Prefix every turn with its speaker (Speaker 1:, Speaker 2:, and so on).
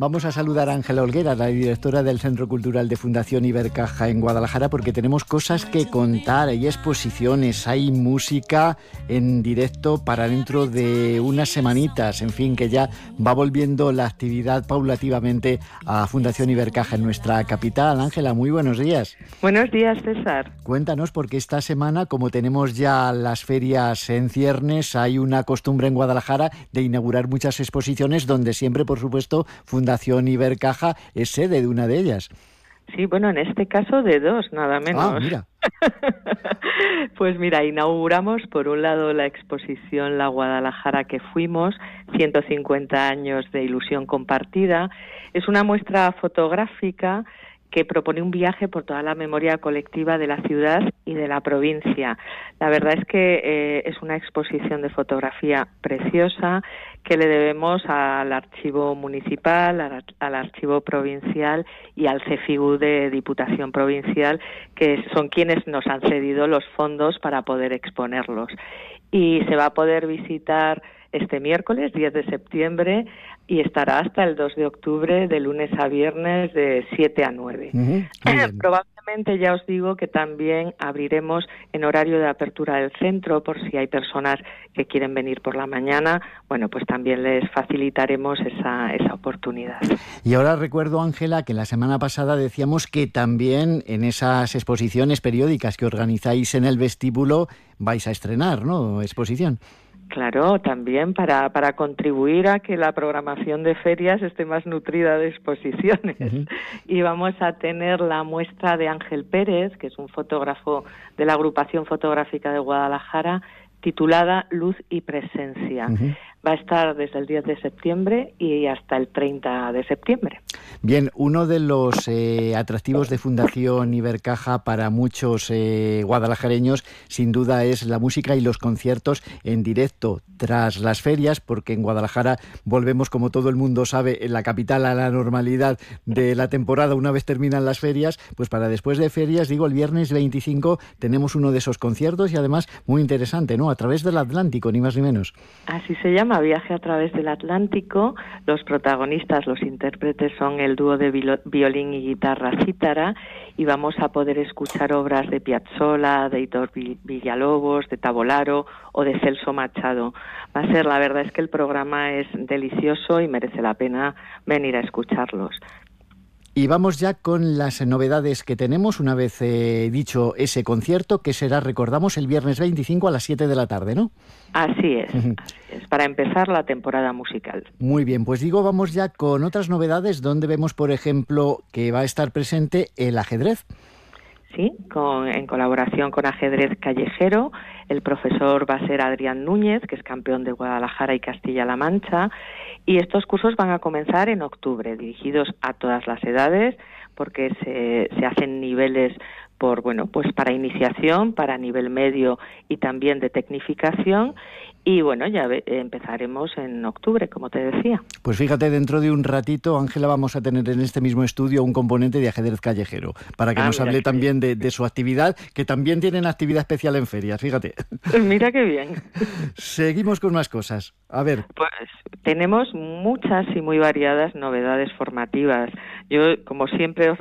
Speaker 1: Vamos a saludar a Ángela Olguera, la directora del Centro Cultural de Fundación Ibercaja en Guadalajara, porque tenemos cosas que contar, hay exposiciones, hay música en directo para dentro de unas semanitas, en fin, que ya va volviendo la actividad paulativamente a Fundación Ibercaja en nuestra capital. Ángela, muy buenos días.
Speaker 2: Buenos días, César.
Speaker 1: Cuéntanos, porque esta semana, como tenemos ya las ferias en ciernes, hay una costumbre en Guadalajara de inaugurar muchas exposiciones donde siempre, por supuesto, Fundación Ibercaja es sede de una de ellas.
Speaker 2: Sí, bueno, en este caso de dos, nada menos.
Speaker 1: Ah, mira.
Speaker 2: Pues mira, inauguramos por un lado la exposición La Guadalajara que fuimos, 150 años de ilusión compartida. Es una muestra fotográfica que propone un viaje por toda la memoria colectiva de la ciudad y de la provincia. La verdad es que es una exposición de fotografía preciosa que le debemos al archivo municipal, al archivo provincial y al CEFIGU de Diputación Provincial, que son quienes nos han cedido los fondos para poder exponerlos. Y se va a poder visitar este miércoles, 10 de septiembre, y estará hasta el 2 de octubre, de lunes a viernes, de 7 a 9. Probablemente ya os digo que también abriremos en horario de apertura del centro, por si hay personas que quieren venir por la mañana, bueno, pues también les facilitaremos esa oportunidad.
Speaker 1: Y ahora recuerdo, Ángela, que la semana pasada decíamos que también en esas exposiciones periódicas que organizáis en el vestíbulo vais a estrenar, ¿no?, exposición.
Speaker 2: Claro, también para contribuir a que la programación de ferias esté más nutrida de exposiciones. Uh-huh. Y vamos a tener la muestra de Ángel Pérez, que es un fotógrafo de la Agrupación Fotográfica de Guadalajara, titulada Luz y Presencia. Uh-huh. Va a estar desde el 10 de septiembre y hasta el 30 de septiembre.
Speaker 1: Bien, uno de los atractivos de Fundación Ibercaja para muchos guadalajareños, sin duda, es la música y los conciertos en directo tras las ferias, porque en Guadalajara volvemos, como todo el mundo sabe, en la capital a la normalidad de la temporada una vez terminan las ferias. Pues para después de ferias, digo, el viernes 25 tenemos uno de esos conciertos y además muy interesante, ¿no?, a través del Atlántico, ni más ni menos.
Speaker 2: Así se llama, Viaje a través del Atlántico. Los protagonistas, los intérpretes son el dúo de violín y guitarra Cítara, y vamos a poder escuchar obras de Piazzolla, de Hitor Villalobos, de Tavolaro o de Celso Machado. Va a ser, la verdad es que el programa es delicioso y merece la pena venir a escucharlos.
Speaker 1: Y vamos ya con las novedades que tenemos una vez dicho ese concierto, que será, recordamos, el viernes 25 a las 7 de la tarde, ¿no?
Speaker 2: Así es, para empezar la temporada musical.
Speaker 1: Muy bien, pues digo, vamos ya con otras novedades, donde vemos, por ejemplo, que va a estar presente el ajedrez.
Speaker 2: Sí, en colaboración con Ajedrez Callejero. El profesor va a ser Adrián Núñez, que es campeón de Guadalajara y Castilla-La Mancha, y estos cursos van a comenzar en octubre, dirigidos a todas las edades, porque se hacen niveles pues para iniciación, para nivel medio y también de tecnificación. Y bueno, ya empezaremos en octubre, como te decía.
Speaker 1: Pues fíjate, dentro de un ratito, Ángela, vamos a tener en este mismo estudio un componente de Ajedrez Callejero, para que nos hable también de su actividad, que también tienen actividad especial en ferias, fíjate.
Speaker 2: Mira qué bien.
Speaker 1: Seguimos con más cosas. A ver.
Speaker 2: Pues tenemos muchas y muy variadas novedades formativas. Yo, como siempre, os